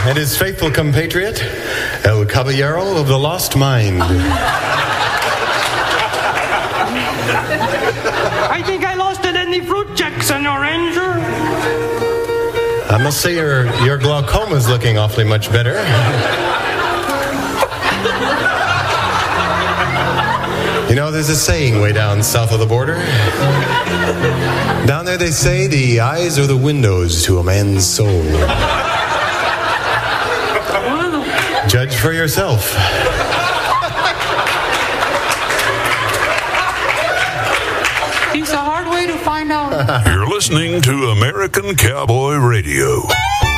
and his faithful compatriot, El Caballero of the Lost Mind. I think I lost it in the fruit check, Senor Ranger. I must say your glaucoma's looking awfully much better. You know, there's a saying way down south of the border. Down there they say the eyes are the windows to a man's soul. Judge for yourself. It's a hard way to find out. You're listening to American Cowboy Radio.